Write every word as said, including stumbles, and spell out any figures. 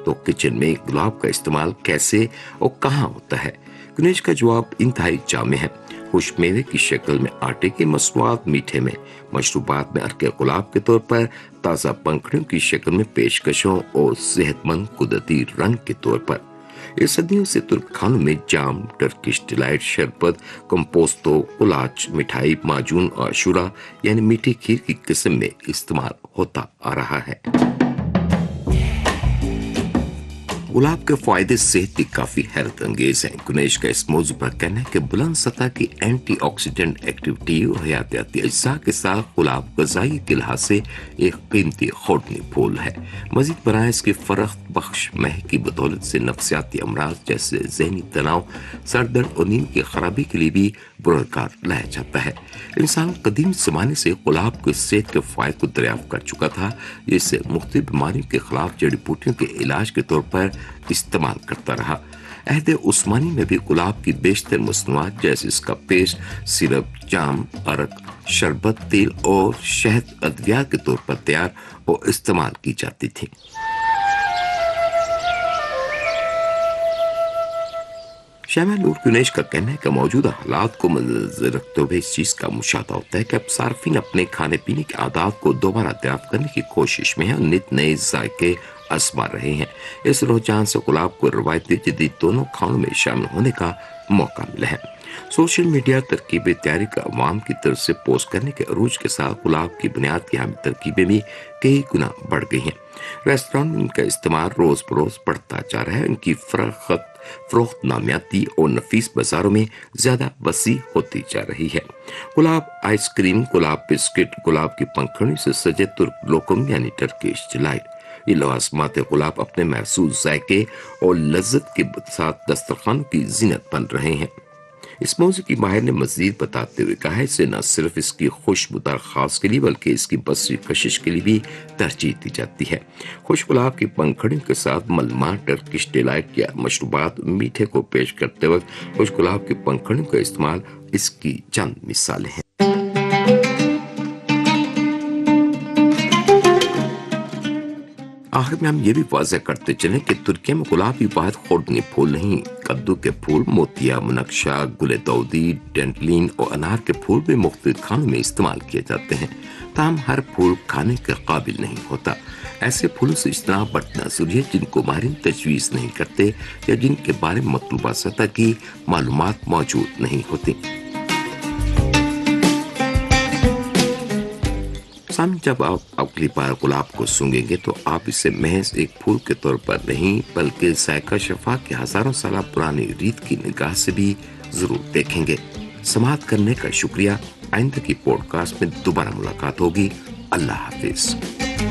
तो किचन में गुलाब का इस्तेमाल कैसे और कहाँ होता है? गुनेश का जवाब इंतहाई जामे है। खुश मेवे की शक्ल में, आटे के मसनूआत मीठे में, मशरूबात में अरके गुलाब के तौर पर, ताज़ा पंखड़ियों की शक्ल में पेशकशों और सेहतमंद कुदरती रंग के तौर पर। इस सदियों से तुर्क खानों में जाम, टर्किश डिलाइट, शरबत, कंपोस्तो, कुलाच, मिठाई, माजून और शुरा यानी मीठी खीर की किस्म में इस्तेमाल होता आ रहा है। गुलाब के फायदे सेहत की काफी हैरत अंगेज हैं। गुनेश का इस मौजू पर कहना है कि बुलंद सतह की एंटीऑक्सीडेंट एक्टिविटी और हयातियाती अज्जा के साथ गुलाब गजाई के लिहाज से एक कीमती खोटनी फूल है। मजीद बराए इसकी फरख्त बख्श महक की बदौलत से नफ्सियाती अमराज जैसे जहनी तनाव, सर दर्द और नींद की खराबी के लिए भी बुरकार लाया जाता है। इंसान कदीम जमाने से गुलाब के सेहत के फायदे को दरियाफ्त कर चुका था, जिससे मुख्तलिफ बीमारियों के खिलाफ जड़ी बूटियों के इलाज के तौर पर इस्तेमाल करता रहा। अहद उस्मानी में भी गुलाब की बेशतर मसनूआत जैसे इसका पेस्ट, सिरप, जाम, अरक, शरबत, तेल और शहद अद्वियात के तौर पर तैयार और इस्तेमाल की जाती थी। शामिल नूर गुनेश का कहना है कि मौजूदा हालात को मद्देनजर रखते हुए इस चीज का मुशाहदा होता है कि अब सार्फिन अपने खाने पीने के आदात को दोबारा दरियाफ्त करने की कोशिश में है और नित नए जायके आजमा रहे हैं। इस रुझान से गुलाब को रवायती जदीद दोनों खानों में शामिल होने का मौका मिला है। सोशल मीडिया तरकीबें तैयारी का अवाम की तरफ से पोस्ट करने के अरूज के साथ गुलाब की बुनियाद की हामिल तरकीबें भी कई गुना बढ़ गई हैं। रेस्टोरेंट में इनका इस्तेमाल रोज बरोज बढ़ता जा रहा है। इनकी फरोख्त फरोख्त नामियाती और नफीस बाजारों में ज्यादा वसी होती जा रही है। गुलाब आइसक्रीम, गुलाब बिस्किट, गुलाब की पंखुड़ी से सजे तुर्क लोकम यानी टर्किश डिलाइट, ये लवाजमात गुलाब अपने महसूस जायके और लज्जत के साथ दस्तरखान की जीनत बन रहे हैं। इस मौजू की माहिर ने मजीद बताते हुए कहा है इसे न सिर्फ इसकी खुशबूदार खास के लिए बल्कि इसकी बसरी कशिश के लिए भी तरजीह दी जाती है। खुश गुलाब की पंखड़ियों के साथ मलमा, टर्किश डिलाइट या मशरूबात मीठे को पेश करते वक्त खुश गुलाब की पंखड़ियों का इस्तेमाल इसकी चंद मिसालें हैं। आखिर में हम ये भी वाज़ेह करते चलें कि तुर्की में गुलाब भी वाहिद खोर्दनी फूल नहीं, कद्दू के फूल, मोतिया, मुनक्शा, गुले दाऊदी, डेंटलिन और अनार के फूल भी मुख्तलिफ खानों में इस्तेमाल किए जाते हैं। ताहम हर फूल खाने के काबिल नहीं होता। ऐसे फूलों से इज्तनाब बरतना जरूरी है जिनको माहिरीन तजवीज़ नहीं करते या जिनके बारे में मतलूबा सतह की मालूमात मौजूद नहीं होती। सामने जब आप अगली बार गुलाब को सूंघेंगे तो आप इसे महज एक फूल के तौर पर नहीं बल्कि जायका शफा की हजारों साल पुरानी रीत की निगाह से भी जरूर देखेंगे। समाअत करने का शुक्रिया। आइंदा की पॉडकास्ट में दोबारा मुलाकात होगी। अल्लाह हाफिज।